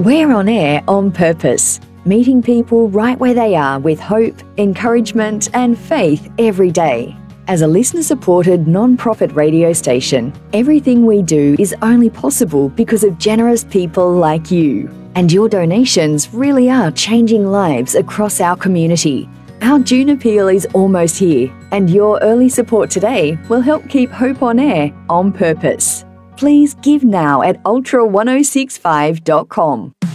We're on air on purpose, meeting people right where they are with hope, encouragement, and faith every day. As a listener-supported non-profit radio station, everything we do is only possible because of generous people like you. And your donations really are changing lives across our community. Our June appeal is almost here, and your early support today will help keep Hope on air on purpose. Please give now at ultra1065.com.